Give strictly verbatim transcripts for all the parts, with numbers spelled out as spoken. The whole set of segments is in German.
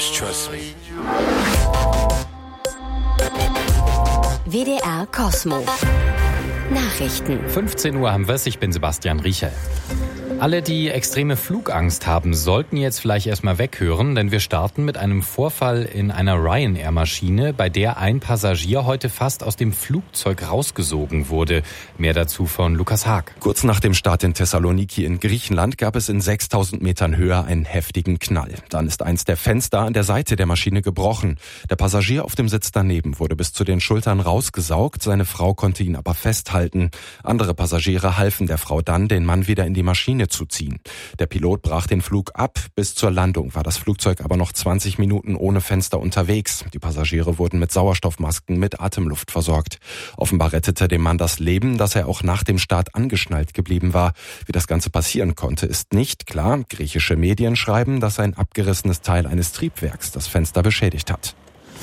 Just trust me. W D R Kosmo. Nachrichten. fünfzehn Uhr haben wir es, ich bin Sebastian Riechel. Alle, die extreme Flugangst haben, sollten jetzt vielleicht erstmal weghören, denn wir starten mit einem Vorfall in einer Ryanair-Maschine, bei der ein Passagier heute fast aus dem Flugzeug rausgesogen wurde. Mehr dazu von Lukas Haag. Kurz nach dem Start in Thessaloniki in Griechenland gab es in sechstausend Metern Höhe einen heftigen Knall. Dann ist eins der Fenster an der Seite der Maschine gebrochen. Der Passagier auf dem Sitz daneben wurde bis zu den Schultern rausgesaugt, seine Frau konnte ihn aber festhalten. Andere Passagiere halfen der Frau dann, den Mann wieder in die Maschine zu ziehen. Der Pilot brach den Flug ab. Bis zur Landung war das Flugzeug aber noch zwanzig Minuten ohne Fenster unterwegs. Die Passagiere wurden mit Sauerstoffmasken mit Atemluft versorgt. Offenbar rettete dem Mann das Leben, dass er auch nach dem Start angeschnallt geblieben war. Wie das Ganze passieren konnte, ist nicht klar. Griechische Medien schreiben, dass ein abgerissenes Teil eines Triebwerks das Fenster beschädigt hat.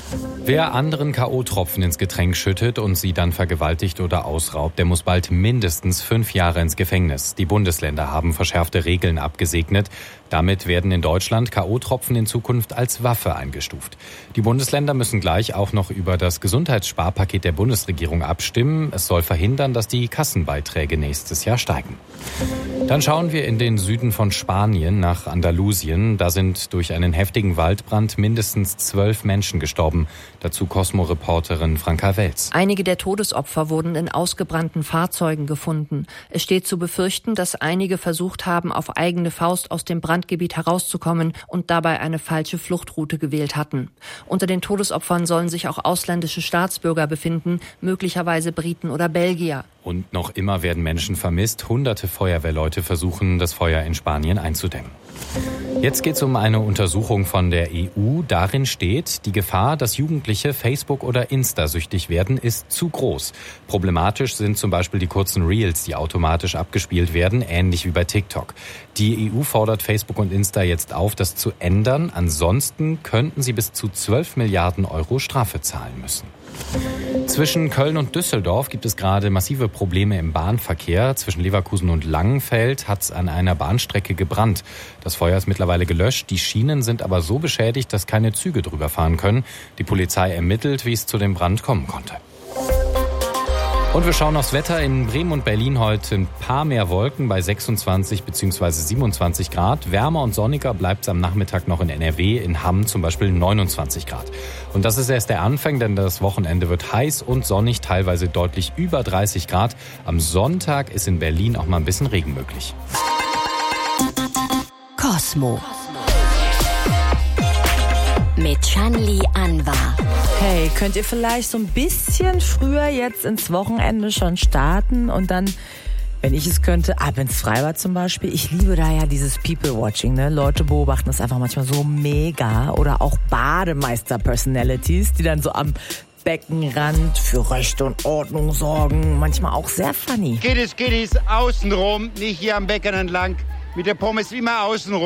Wer anderen K O-Tropfen ins Getränk schüttet und sie dann vergewaltigt oder ausraubt, der muss bald mindestens fünf Jahre ins Gefängnis. Die Bundesländer haben verschärfte Regeln abgesegnet. Damit werden in Deutschland K O-Tropfen in Zukunft als Waffe eingestuft. Die Bundesländer müssen gleich auch noch über das Gesundheitssparpaket der Bundesregierung abstimmen. Es soll verhindern, dass die Kassenbeiträge nächstes Jahr steigen. Dann schauen wir in den Süden von Spanien nach Andalusien. Da sind durch einen heftigen Waldbrand mindestens zwölf Menschen gestorben. Dazu Cosmo-Reporterin Franka Welz. Einige der Todesopfer wurden in ausgebrannten Fahrzeugen gefunden. Es steht zu befürchten, dass einige versucht haben, auf eigene Faust aus dem Brandgebiet herauszukommen und dabei eine falsche Fluchtroute gewählt hatten. Unter den Todesopfern sollen sich auch ausländische Staatsbürger befinden, möglicherweise Briten oder Belgier. Und noch immer werden Menschen vermisst. Hunderte Feuerwehrleute versuchen, das Feuer in Spanien einzudämmen. Jetzt geht es um eine Untersuchung von der E U. Darin steht, die Gefahr, dass Jugendliche Facebook- oder Insta-süchtig werden, ist zu groß. Problematisch sind zum Beispiel die kurzen Reels, die automatisch abgespielt werden, ähnlich wie bei TikTok. Die E U fordert Facebook und Insta jetzt auf, das zu ändern. Ansonsten könnten sie bis zu zwölf Milliarden Euro Strafe zahlen müssen. Zwischen Köln und Düsseldorf gibt es gerade massive Probleme im Bahnverkehr. Zwischen Leverkusen und Langenfeld hat es an einer Bahnstrecke gebrannt. Das Feuer ist mittlerweile gelöscht. Die Schienen sind aber so beschädigt, dass keine Züge drüber fahren können. Die Polizei ermittelt, wie es zu dem Brand kommen konnte. Und wir schauen aufs Wetter. In Bremen und Berlin heute ein paar mehr Wolken bei sechsundzwanzig bzw. siebenundzwanzig Grad. Wärmer und sonniger bleibt es am Nachmittag noch in N R W, in Hamm zum Beispiel neunundzwanzig Grad. Und das ist erst der Anfang, denn das Wochenende wird heiß und sonnig, teilweise deutlich über dreißig Grad. Am Sonntag ist in Berlin auch mal ein bisschen Regen möglich. Kosmo. Mit Shanli Anwar. Hey, könnt ihr vielleicht so ein bisschen früher jetzt ins Wochenende schon starten und dann, wenn ich es könnte, ab ins Freibad zum Beispiel. Ich liebe da ja dieses People-Watching, ne? Leute beobachten das einfach manchmal so mega. Oder auch Bademeister-Personalities, die dann so am Beckenrand für Recht und Ordnung sorgen. Manchmal auch sehr funny. Kiddies, Kiddies, außenrum, nicht hier am Becken entlang. Mit der Pommes immer außenrum.